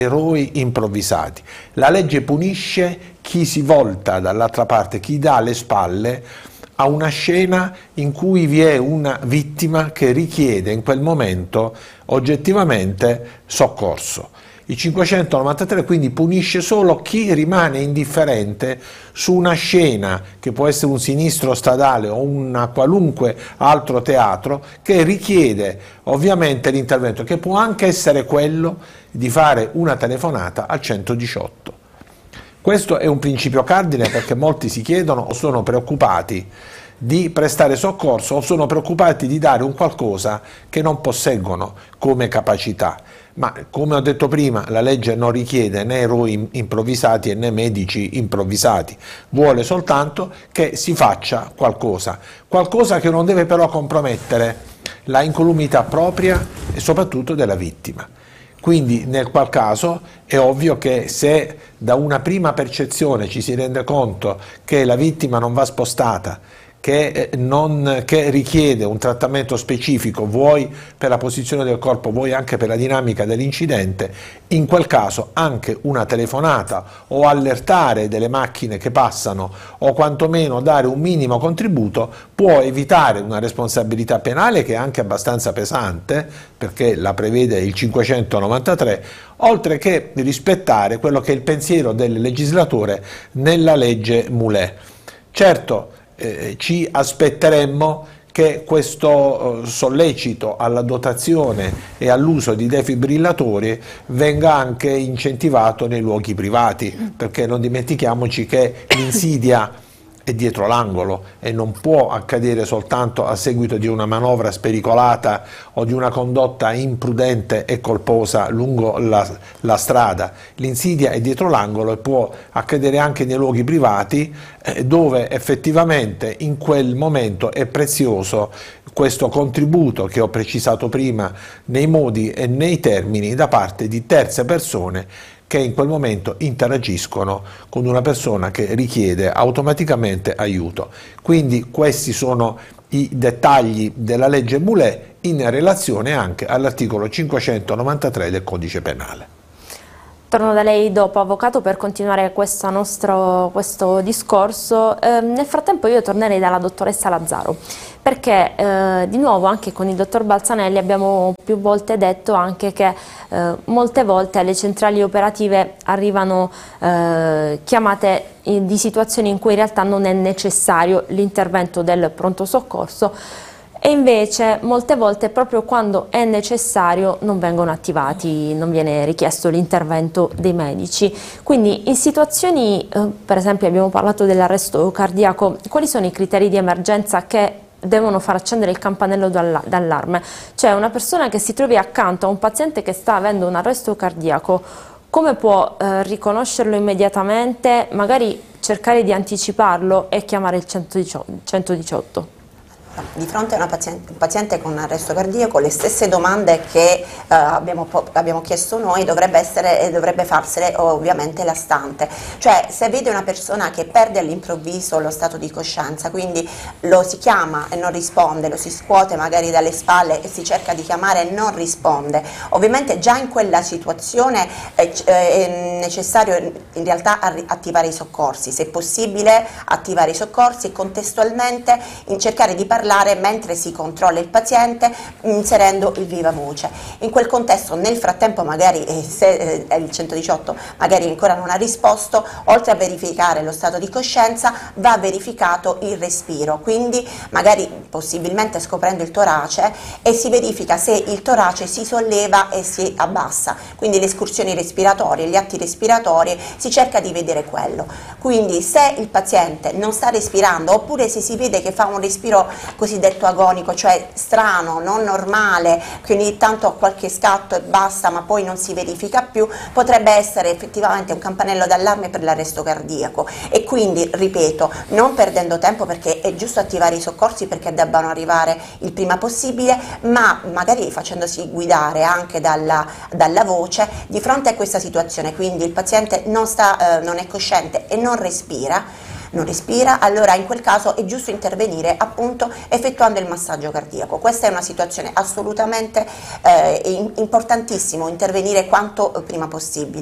eroi improvvisati. La legge punisce chi si volta dall'altra parte, chi dà le spalle a una scena in cui vi è una vittima che richiede in quel momento oggettivamente soccorso. Il 593 quindi punisce solo chi rimane indifferente su una scena, che può essere un sinistro stradale o un qualunque altro teatro, che richiede ovviamente l'intervento, che può anche essere quello di fare una telefonata al 118. Questo è un principio cardine, perché molti si chiedono o sono preoccupati di prestare soccorso o sono preoccupati di dare un qualcosa che non posseggono come capacità. Ma come ho detto prima, la legge non richiede né eroi improvvisati né medici improvvisati, vuole soltanto che si faccia qualcosa che non deve però compromettere la incolumità propria e soprattutto della vittima. Quindi nel qual caso è ovvio che se da una prima percezione ci si rende conto che la vittima non va spostata, che richiede un trattamento specifico, vuoi per la posizione del corpo, vuoi anche per la dinamica dell'incidente, in quel caso anche una telefonata o allertare delle macchine che passano o quantomeno dare un minimo contributo può evitare una responsabilità penale che è anche abbastanza pesante, perché la prevede il 593, oltre che rispettare quello che è il pensiero del legislatore nella legge Moulet. Certo, ci aspetteremmo che questo sollecito alla dotazione e all'uso di defibrillatori venga anche incentivato nei luoghi privati, perché non dimentichiamoci che l'insidia è dietro l'angolo e non può accadere soltanto a seguito di una manovra spericolata o di una condotta imprudente e colposa lungo la strada. L'insidia è dietro l'angolo e può accadere anche nei luoghi privati, dove effettivamente in quel momento è prezioso questo contributo che ho precisato prima nei modi e nei termini da parte di terze persone che in quel momento interagiscono con una persona che richiede automaticamente aiuto. Quindi questi sono i dettagli della legge Moulet in relazione anche all'articolo 593 del Codice Penale. Torno da lei dopo, avvocato, per continuare questo discorso. Nel frattempo io tornerei dalla dottoressa Lazzaro, perché di nuovo anche con il dottor Balzanelli abbiamo più volte detto anche che molte volte alle centrali operative arrivano chiamate di situazioni in cui in realtà non è necessario l'intervento del pronto soccorso, e invece molte volte proprio quando è necessario non vengono attivati, non viene richiesto l'intervento dei medici. Quindi in situazioni, per esempio abbiamo parlato dell'arresto cardiaco, quali sono i criteri di emergenza che devono far accendere il campanello d'allarme? Cioè una persona che si trovi accanto a un paziente che sta avendo un arresto cardiaco, come può riconoscerlo immediatamente, magari cercare di anticiparlo e chiamare il 118? Di fronte a un paziente con arresto cardiaco, le stesse domande che abbiamo chiesto noi dovrebbe farsele ovviamente l'astante. Cioè, se vede una persona che perde all'improvviso lo stato di coscienza, quindi lo si chiama e non risponde, lo si scuote magari dalle spalle e si cerca di chiamare e non risponde, ovviamente già in quella situazione è necessario in realtà attivare i soccorsi, se possibile attivare i soccorsi e contestualmente cercare di parlare mentre si controlla il paziente, inserendo il viva voce. In quel contesto, nel frattempo, magari se il 118 magari ancora non ha risposto, oltre a verificare lo stato di coscienza va verificato il respiro, quindi magari possibilmente scoprendo il torace, e si verifica se il torace si solleva e si abbassa, quindi le escursioni respiratorie, gli atti respiratori, si cerca di vedere quello. Quindi se il paziente non sta respirando, oppure se si vede che fa un respiro cosiddetto agonico, cioè strano, non normale, che ogni tanto ha qualche scatto e basta, ma poi non si verifica più, potrebbe essere effettivamente un campanello d'allarme per l'arresto cardiaco. E quindi, ripeto, non perdendo tempo, perché è giusto attivare i soccorsi perché debbano arrivare il prima possibile, ma magari facendosi guidare anche dalla voce di fronte a questa situazione. Quindi il paziente non è cosciente e non respira, non respira, allora in quel caso è giusto intervenire appunto effettuando il massaggio cardiaco. Questa è una situazione assolutamente importantissima, intervenire quanto prima possibile.